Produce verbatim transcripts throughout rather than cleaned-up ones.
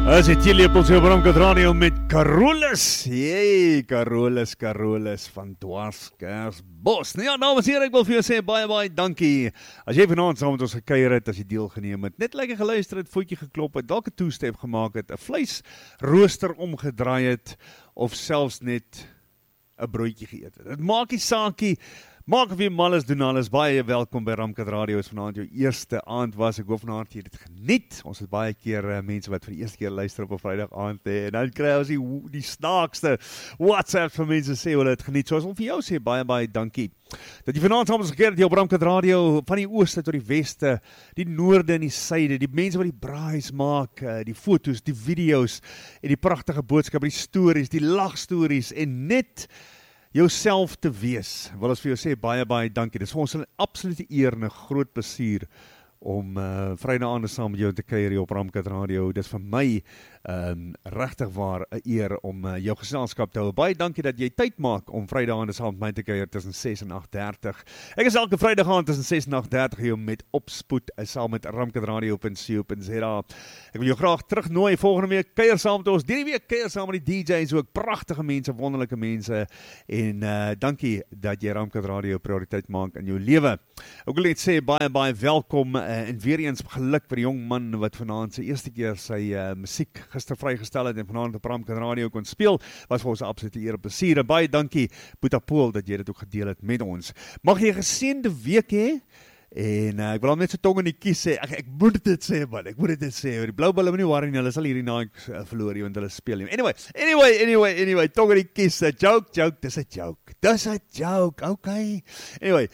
As het jy lepels op Ramkat Radio met Carolus. Jee, Carolus, Carolus van Dwarskersbos. Nou ja, dames en heren, ek wil vir jou sê, baie, baie dankie. As jy vanaand saam met ons gekuier het, as jy deel geneem het, net lekker geluister het, voetjie geklop het, dalk 'n two-step gemaak het, 'n vleisrooster omgedraai het, of selfs net 'n broodjie geëet het. Dit maak nie saakie. Maak of jy mal is, doen alles, baie welkom by Ramkat Radio, is vanaand jou eerste aand was, ek hoop vanaand jy dit geniet, ons het baie keer uh, mense wat vir die eerste keer luister op 'n Vrydag aand, he, en dan kry ons die, die snaakste WhatsApp van mense sê, hulle het geniet, so as ons vir jou sê, baie, baie dankie, dat jy vanaand saam ons gekeer het, hier op Ramkat Radio, van die ooste tot die weste, die noorde en die suide, die mense wat die braais maak, uh, die foto's, die video's, en die prachtige boodskap, die stories, die lagstories, en net jouself te wees, wil ons vir jou sê, baie, baie dankie, dit is vir ons 'n absolute eer en 'n groot plesier om uh, Vrydag aand saam met jou te kuier hier op Ramkat Radio, dit is vir my um, regtig waar 'n eer om uh, jou geselskap te hou, baie dankie dat jy tyd maak om Vrydag aand saam met my te kuier tussen ses en agt dertig, ek is elke Vrydag aand tussen ses en agt dertig hier met opspoed, saam met ramkatradio punt co punt za, ek wil jou graag terugnooi, volgende week kuier saam met ons, hierdie week kuier saam met die D J's ook, pragtige mense, wonderlike mense, en uh, dankie dat jy Ramkat Radio prioriteit maak in jou lewe. Ek wil net sê, baie, baie welkom, uh, en weer eens geluk vir die jong man wat vanaand sy eerste keer sy uh, musiek gister vrygestel het en vanaand op Ramkat Radio kon speel, was vir ons 'n absolute eer en plesier, en baie dankie Boeta Pool dat jy dit ook gedeel het met ons. Mag jy 'n geseënde week hê, en uh, ek wil al net so tong in die kies sê, ek, ek moet dit sê man, ek moet dit sê, die blou bulle moet nie worry nie, hulle sal hierdie naai uh, verloor, want hulle speel nie. Anyway, anyway, anyway, anyway, tong in die kies, a joke, joke, dis a joke, dis a joke, okay. Anyway,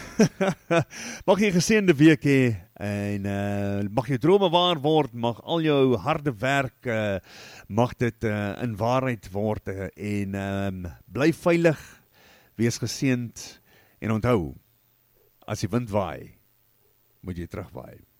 mag jy 'n geseënde week hê, en uh, mag jou drome waar word, mag al jou harde werk, uh, mag dit uh, in waarheid word, uh, en um, bly veilig, wees geseënd, en onthou, as die wind waai, moet jy terugwaai.